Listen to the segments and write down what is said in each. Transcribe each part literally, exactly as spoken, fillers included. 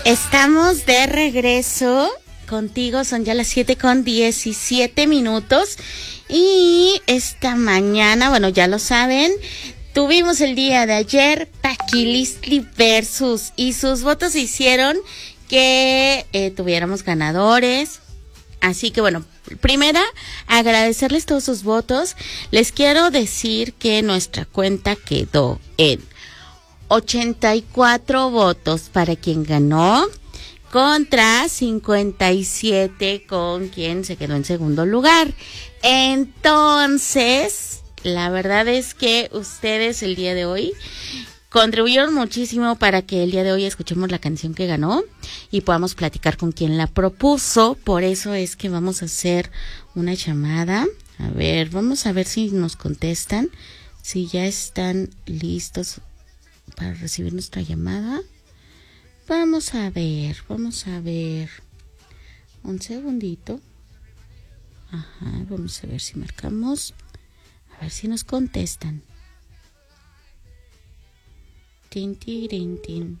Estamos de regreso contigo, son ya las siete con diecisiete minutos y esta mañana, bueno, ya lo saben, tuvimos el día de ayer Paquilistli Versus y sus votos hicieron que eh, tuviéramos ganadores. Así que bueno, primera, agradecerles todos sus votos. Les quiero decir que nuestra cuenta quedó en ochenta y cuatro votos para quien ganó, contra cincuenta y siete con quien se quedó en segundo lugar. Entonces, la verdad es que ustedes el día de hoy contribuyeron muchísimo para que el día de hoy escuchemos la canción que ganó y podamos platicar con quien la propuso. Por eso es que vamos a hacer una llamada. A ver, vamos a ver si nos contestan, si ya están listos para recibir nuestra llamada. Vamos a ver, vamos a ver. Un segundito. Ajá, vamos a ver si marcamos. A ver si nos contestan. Tin, tirin, tin.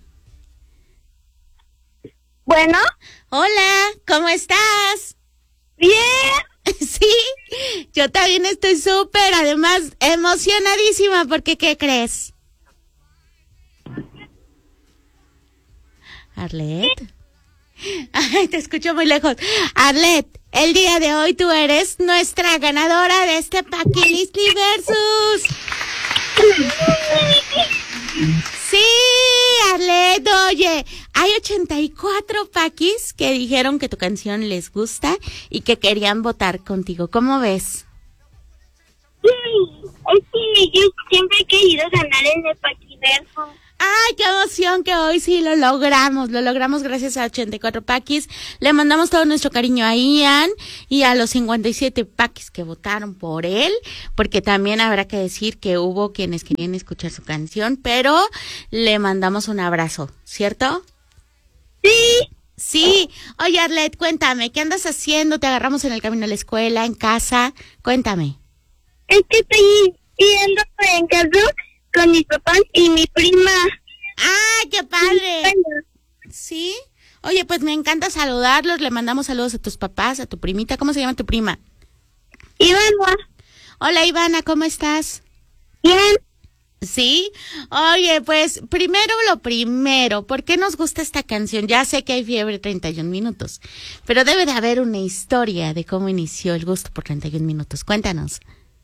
Bueno. Hola, ¿cómo estás? Bien. Sí, yo también estoy súper, además emocionadísima porque ¿qué crees? Arlet. Ay, te escucho muy lejos. Arlet, el día de hoy tú eres nuestra ganadora de este Paquilistli Versus. Sí, Arlet, oye, hay ochenta y cuatro paquis que dijeron que tu canción les gusta y que querían votar contigo. ¿Cómo ves? Sí, es que yo siempre he querido ganar en el Paquiverso. ¡Ay, qué emoción que hoy sí lo logramos! Lo logramos gracias a ochenta y cuatro paquis. Le mandamos todo nuestro cariño a Ian y a los cincuenta y siete paquis que votaron por él, porque también habrá que decir que hubo quienes querían escuchar su canción, pero le mandamos un abrazo, ¿cierto? Sí. Sí. Oye, Arlet, cuéntame, ¿qué andas haciendo? ¿Te agarramos en el camino a la escuela, en casa? Cuéntame. Es que estoy viendo en casa con mis papás y mi prima. ¡Ay, qué padre! ¿Sí? Oye, pues me encanta saludarlos. Le mandamos saludos a tus papás, a tu primita. ¿Cómo se llama tu prima? Ivana. Hola, Ivana, ¿cómo estás? Bien. ¿Sí? Oye, pues primero lo primero, ¿por qué nos gusta esta canción? Ya sé que hay Fiebre treinta y un minutos, pero debe de haber una historia de cómo inició el gusto por treinta y un minutos. Cuéntanos.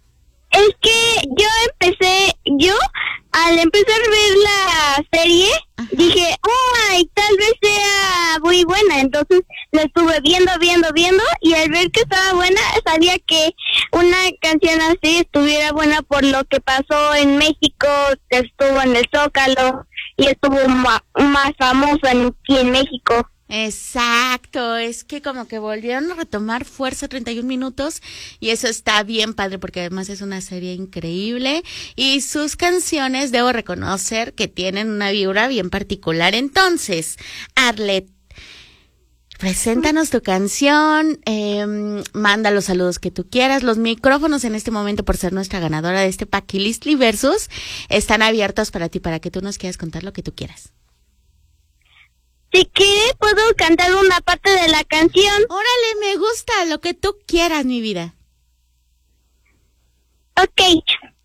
Es que yo empecé, yo al empezar a ver la serie, ajá, dije, ay, tal vez sea muy buena. Entonces la estuve viendo, viendo, viendo, y al ver que estaba buena, sabía que una canción así estuviera buena por lo que pasó en México, que estuvo en el Zócalo y estuvo ma- más famosa en, aquí en México. Exacto, es que como que volvieron a retomar fuerza treinta y un minutos y eso está bien padre porque además es una serie increíble y sus canciones debo reconocer que tienen una vibra bien particular. Entonces, Arlet, preséntanos tu canción, eh, manda los saludos que tú quieras. Los micrófonos en este momento, por ser nuestra ganadora de este Paquilistli Versus, están abiertos para ti, para que tú nos quieras contar lo que tú quieras. Si quieres, puedo cantar una parte de la canción. Órale, me gusta, lo que tú quieras, mi vida. Ok.